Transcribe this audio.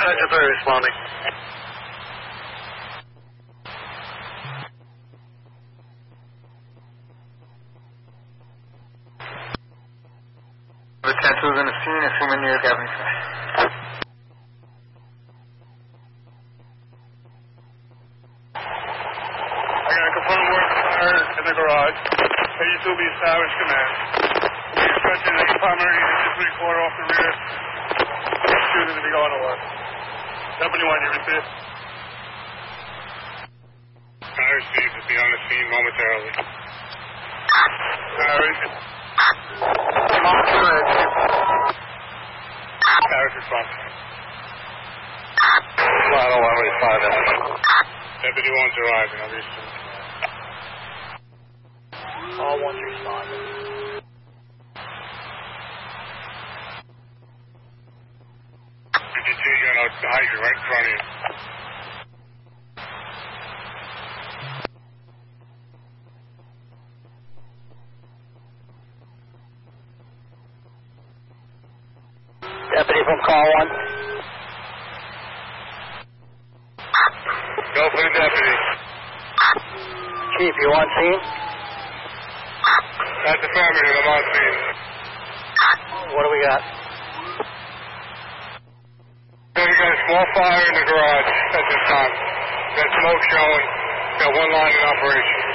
Central 3 responding. The 10-2 is on the scene, assuming New York Avenue. I got a confirmed work fire in the garage. KU2B established command. We expected a primary and 3/4 off the rear. Shooting to be going to work. Deputy 1, you receive? I received to be on the scene momentarily. Harris response. Flat 185 in. Deputy 1's arriving. I'll be soon. All 1's responding. You got a hydrant right in front of you. Deputy from call 1. Go for the deputy. Chief, you on scene? That's affirmative. I'm on scene. What do we got? We got a small fire in the garage at this time. Got smoke showing. Got one line in operation.